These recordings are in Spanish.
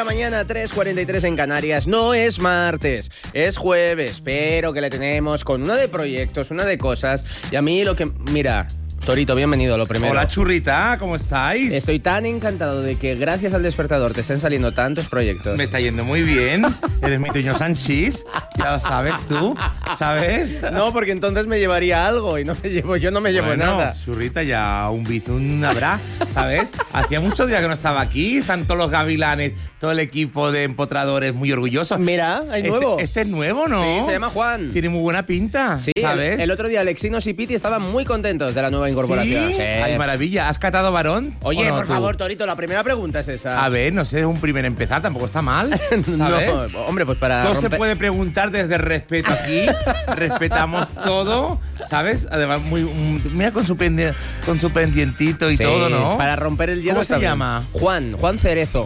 la mañana, 3:43 en Canarias. No es martes, es jueves, pero que le tenemos con una de proyectos, una de cosas. Y a mí lo que... Mira... Torito, bienvenido, lo primero. Hola, churrita, ¿cómo estáis? Estoy tan encantado de que gracias al despertador te estén saliendo tantos proyectos. Me está yendo muy bien. Eres mi Toño Sanchís. Ya lo sabes tú, ¿sabes? No, porque entonces me llevaría algo y yo no me llevo nada. Churrita, ya un bizum habrá, ¿sabes? Hacía muchos días que no estaba aquí. Están todos los gavilanes, todo el equipo de empotradores muy orgullosos. Mira, hay nuevo. Este es nuevo, ¿no? Sí, se llama Juan. Tiene muy buena pinta, sí, ¿sabes? El otro día Alexinos y Piti estaban muy contentos de la nueva incorporación. ¿Sí? Ay, maravilla. ¿Has catado varón? Oye, no, por favor, Torito, la primera pregunta es esa. A ver, no sé, es un primer empezar, tampoco está mal, ¿sabes? No, hombre, pues para todo se puede preguntar desde el respeto aquí. Respetamos todo, ¿sabes? Además, mira con su pendientito y todo, ¿no? Para romper el hielo. ¿Cómo se llama? Juan Cerezo.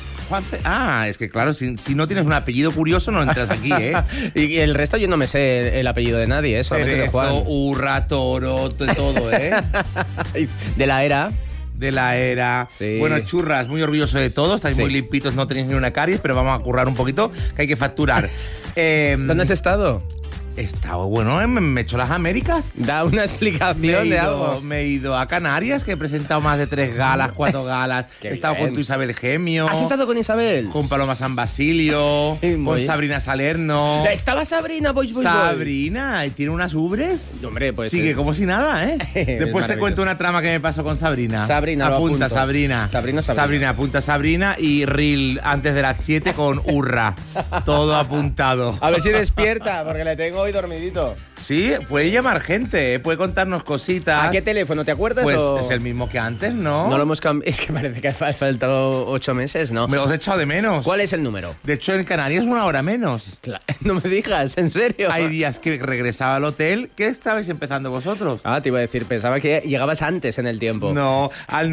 Es que claro, si no tienes un apellido curioso no entras aquí, ¿eh? Y el resto yo no me sé el apellido de nadie, solamente de Juan. Urra, Toro, todo, ¿eh? De la era. De la era. Sí. Bueno, churras, muy orgulloso de todo. Estáis muy limpitos, no tenéis ni una caries, pero vamos a currar un poquito, que hay que facturar. ¿Dónde has estado? He estado, bueno, me he hecho las Américas. Da una explicación de algo. Me he ido a Canarias, que he presentado más de 3 galas, 4 galas. He estado con tu Isabel Gemio. ¿Has estado con Isabel? Con Paloma San Basilio. Con Sabrina Salerno. ¿Estaba Sabrina, boys? Sabrina, ¿y tiene unas ubres? Hombre, pues... Sigue como si nada, ¿eh? Después te cuento una trama que me pasó con Sabrina. Sabrina, apunta, Sabrina. Sabrina, apunta Sabrina y Reel antes de las 7 con Urra. Todo apuntado. A ver si despierta, porque le tengo hoy dormidito. Sí, puede llamar gente, puede contarnos cositas. ¿A qué teléfono? ¿Te acuerdas? Pues es el mismo que antes, ¿no? No lo hemos cambiado. Es que parece que ha faltado 8 meses, ¿no? Me los he echado de menos. ¿Cuál es el número? De hecho, en Canarias 1 hora menos. No me digas, ¿en serio? Hay días que regresaba al hotel. ¿Qué estabais empezando vosotros? Te iba a decir, pensaba que llegabas antes en el tiempo. No, al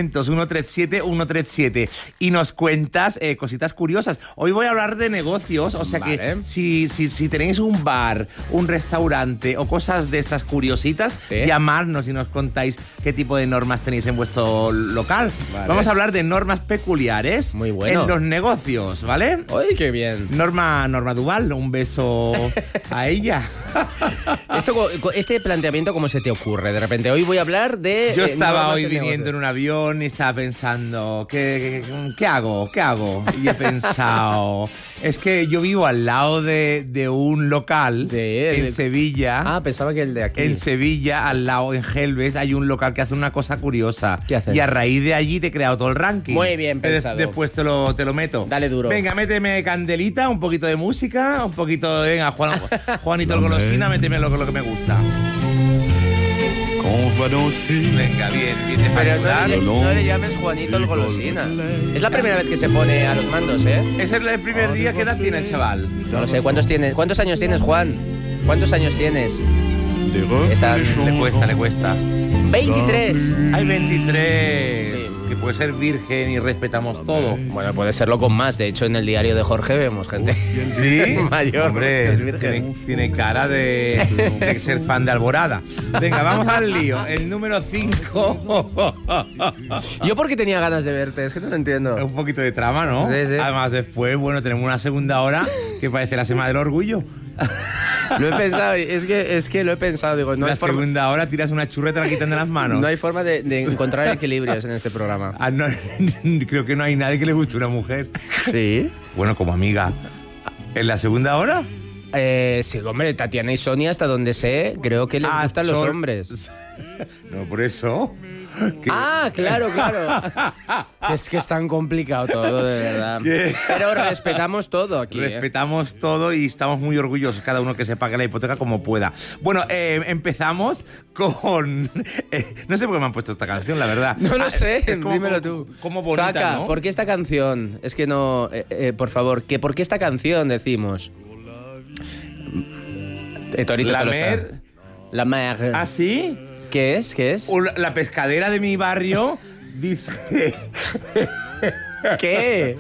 900-137-137. Y nos cuentas cositas curiosas. Hoy voy a hablar de negocios, o sea que si tenéis un bar, un restaurante o cosas de estas curiositas, llamadnos y nos contáis qué tipo de normas tenéis en vuestro local. Vamos a hablar de normas peculiares en los negocios, ¿vale? ¡Ay, qué bien! Norma Duval, un beso a ella. Este planteamiento, ¿cómo se te ocurre? De repente, hoy voy a hablar de... Yo estaba hoy viniendo en un avión y estaba pensando, ¿qué hago? Y he pensado, es que yo vivo al lado de un local en Sevilla. Pensaba que el de aquí. En Sevilla, al lado, en Gelbes, hay un local que hace una cosa curiosa. ¿Qué hace? Y a raíz de allí te he creado todo el ranking. Muy bien pensado. Después te lo meto. Dale duro. Venga, méteme candelita, un poquito de música, un poquito de... Venga, Juanito el Golosina, méteme lo que me gusta. Venga, bien de facturar. Pero no le llames Juanito el Golosina. Es la primera vez que se pone a los mandos, ¿eh? Es el primer día. ¿Qué edad tiene el chaval? No lo sé. ¿Cuántos años tienes, Juan? ¿Cuántos años tienes? Le cuesta. 23. Hay 23. Sí. Que puede ser virgen y respetamos todo. Bueno, puede serlo con más. De hecho, en el diario de Jorge vemos gente mayor. Hombre, tiene cara de ser fan de Alborada. Venga, vamos al lío. El número 5. Yo porque tenía ganas de verte, es que no lo entiendo. Un poquito de trama, ¿no? Sí. Además, después, tenemos una segunda hora que parece la Semana del Orgullo. Lo he pensado, es que lo he pensado. Digo, no la hay forma... segunda hora tiras una churreta y la quitan de las manos. No hay forma de encontrar equilibrios en este programa. No, creo que no hay nadie que le guste una mujer. ¿Sí? Bueno, como amiga. ¿En la segunda hora? Sí, hombre, Tatiana y Sonia, hasta donde sé, creo que les gustan los hombres. No, por eso. Claro. Es que es tan complicado todo, de verdad. Pero respetamos todo aquí. Respetamos todo y estamos muy orgullosos, cada uno que se pague la hipoteca como pueda. Bueno, empezamos con... no sé por qué me han puesto esta canción, la verdad. No lo sé, dímelo tú. Como bonita, Zaka, ¿no? ¿por qué esta canción? Es que no... por favor, ¿por qué esta canción decimos? Torito, La Mer. ¿Ah, sí? ¿Qué es? La pescadera de mi barrio dice... ¿Qué?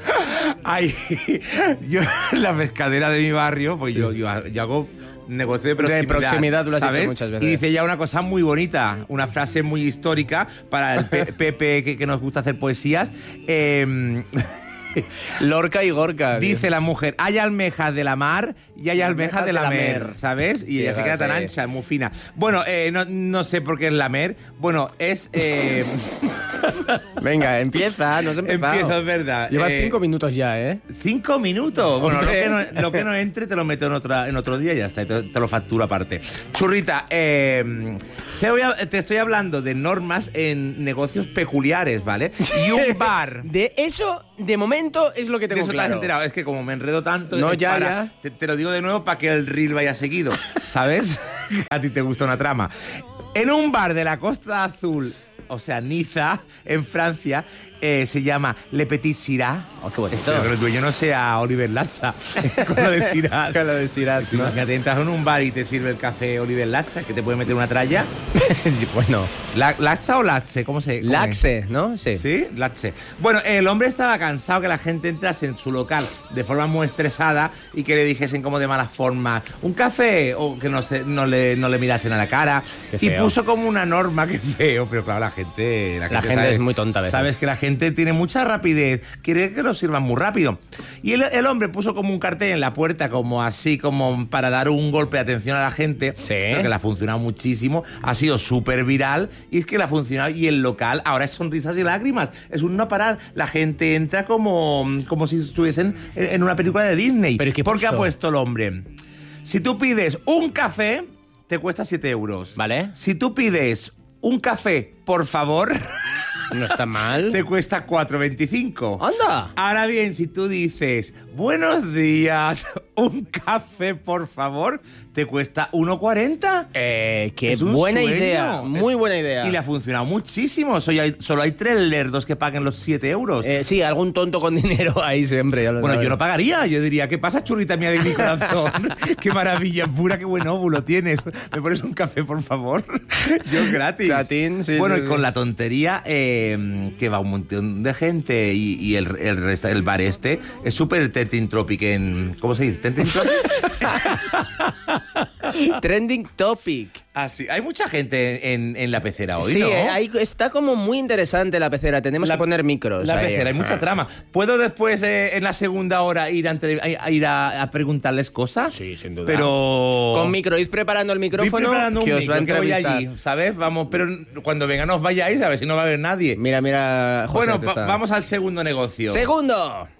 La pescadera de mi barrio, pues yo hago negocio de proximidad. De proximidad, tú lo has ¿sabes? dicho muchas veces. Y dice ya una cosa muy bonita, una frase muy histórica para el Pepe que nos gusta hacer poesías. Lorca y Gorka. Dice la mujer, hay almejas de la mar y hay almejas de la mer, ¿sabes? Y ella se queda tan ancha, muy fina. Bueno, no sé por qué es la mer. Bueno, es... Venga, empieza, no se empezado. Empiezo, es verdad. Llevas 5 minutos ya, ¿eh? 5 minutos. Bueno, lo que no entre te lo meto en otro día y ya está, y te lo facturo aparte. Churrita, te estoy hablando de normas en negocios peculiares, ¿vale? Y un bar... De eso, de momento, es lo que tengo de eso claro. Te has enterado. Es que como me enredo tanto... No, ya. Te lo digo de nuevo para que el reel vaya seguido, ¿sabes? A ti te gusta una trama. En un bar de la Costa Azul... O sea, Niza, en Francia, se llama Le Petit Syrah. Oh, qué bonito. Pero que el dueño no sea Oliver Latza, con lo de Syrah. Con lo de Syrah, ¿no? Imagínate, entras en un bar y te sirve el café Oliver Latza, que te puede meter una tralla. Sí, bueno. ¿Latza o Latze? ¿Cómo se llama? Laxe, ¿no? Sí. Sí, Latze. Bueno, el hombre estaba cansado que la gente entrase en su local de forma muy estresada y que le dijesen como de mala forma un café o que no le mirasen a la cara. Y puso como una norma, que feo, pero claro, la gente sabe, es muy tonta a veces. Sabes que la gente tiene mucha rapidez, quiere que lo sirvan muy rápido. Y el hombre puso como un cartel en la puerta, como así, como para dar un golpe de atención a la gente, sí. Pero que le ha funcionado muchísimo, ha sido súper viral, y es que le ha funcionado, y el local ahora es sonrisas y lágrimas, es un no parar, la gente entra como si estuviesen en una película de Disney. ¿Pero qué porque pasó? ha puesto el hombre, si tú pides un café, te cuesta 7 euros. Vale. Si tú pides un café, por favor... No está mal. Te cuesta 4,25. ¡Anda! Ahora bien, si tú dices, buenos días, un café, por favor, te cuesta 1,40. Qué buena sueño. idea. Muy buena idea. Y le ha funcionado muchísimo. Solo hay 3 lerdos que paguen los 7 euros. Sí, algún tonto con dinero ahí siempre. Ya lo Bueno, sabes. yo no pagaría. Yo diría, ¿qué pasa, churrita mía de mi corazón? Qué maravilla pura, qué buen óvulo tienes. ¿Me pones un café, por favor? Yo gratis. Chatín, sí. Bueno, sí, y con la tontería que va un montón de gente y el bar este es súper trending topic en... ¿Cómo se dice? ¿Trending topic? Trending topic. Ah, sí. Hay mucha gente en la pecera hoy, Sí, ¿no? ahí está como muy interesante la pecera. Tenemos que poner micros. La ahí. pecera, hay mucha trama. ¿Puedo después, en la segunda hora, ir a preguntarles cosas? Sí, sin duda. Pero... Con micro, id preparando el micrófono. Voy preparando un que os va a micro, que voy entrevistar. allí, ¿sabes? Vamos, pero cuando vengan os vayáis, a ver si no va a haber nadie. Mira, José, Bueno, te está- vamos al segundo negocio. ¡Segundo!